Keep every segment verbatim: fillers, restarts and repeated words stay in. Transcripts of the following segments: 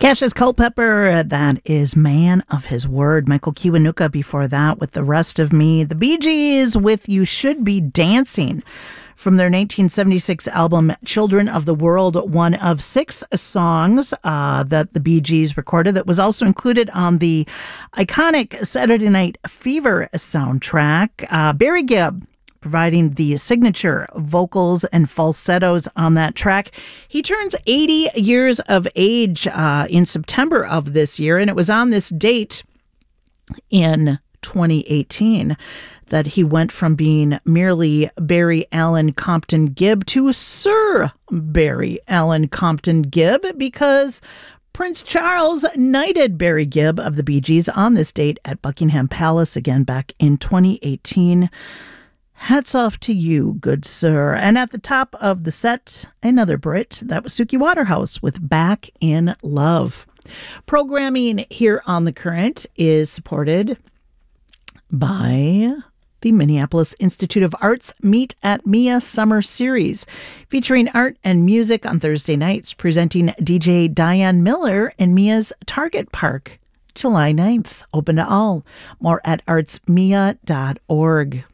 Cassius Culpepper, that is Man of His Word. Michael Kiwanuka before that with The Rest of Me. The Bee Gees with You Should Be Dancing from their nineteen seventy-six album Children of the World, one of six songs uh, that the Bee Gees recorded that was also included on the iconic Saturday Night Fever soundtrack. Uh, Barry Gibb providing the signature vocals and falsettos on that track. He turns eighty years of age uh, in September of this year, and it was on this date in twenty eighteen that he went from being merely Barry Allen Compton Gibb to Sir Barry Allen Compton Gibb, because Prince Charles knighted Barry Gibb of the Bee Gees on this date at Buckingham Palace, again back in twenty eighteen. Hats off to you, good sir. And at the top of the set, another Brit. That was Suki Waterhouse with Back in Love. Programming here on The Current is supported by the Minneapolis Institute of Arts Meet at Mia Summer Series, featuring art and music on Thursday nights, presenting D J Diane Miller in Mia's Target Park, July ninth. Open to all. More at arts mia dot org.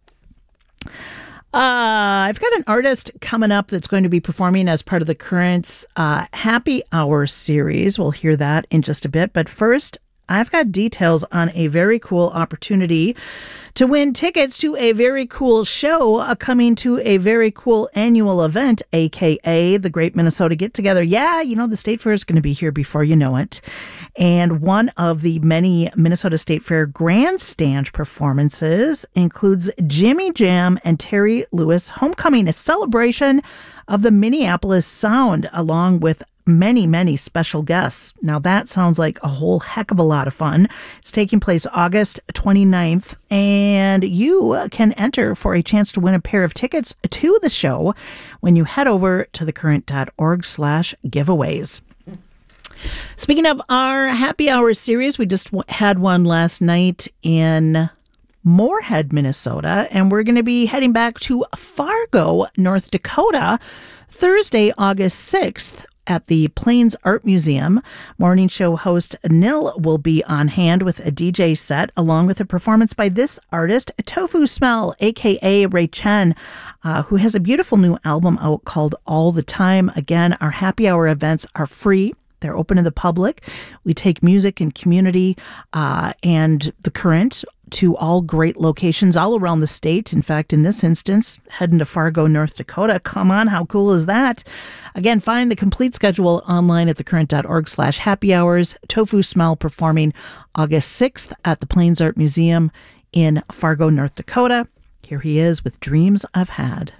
Uh, I've got an artist coming up that's going to be performing as part of the Current's uh, Happy Hour series. We'll hear that in just a bit. But first, I've got details on a very cool opportunity to win tickets to a very cool show uh, coming to a very cool annual event, a k a the Great Minnesota Get Together. Yeah, you know, the State Fair is going to be here before you know it. And one of the many Minnesota State Fair grandstand performances includes Jimmy Jam and Terry Lewis Homecoming, a celebration of the Minneapolis sound, along with many, many special guests. Now that sounds like a whole heck of a lot of fun. It's taking place August twenty-ninth, and you can enter for a chance to win a pair of tickets to the show when you head over to thecurrent.org slash giveaways. Speaking of our happy hour series, we just had one last night in Moorhead, Minnesota, and we're going to be heading back to Fargo, North Dakota, Thursday, August sixth. At the Plains Art Museum. Morning show host Nil will be on hand with a D J set, along with a performance by this artist, Tofu Smell, a k a. Ray Chen, uh, who has a beautiful new album out called All the Time. Again, our happy hour events are free. They're open to the public. We take music and community uh, and the Current to all great locations all around the state. In fact, in this instance, heading to Fargo, North Dakota. Come on, how cool is that? Again, find the complete schedule online at thecurrent.org slash happy hours. Tofu Smell performing August sixth at the Plains Art Museum in Fargo, North Dakota. Here he is with Dreams I've Had.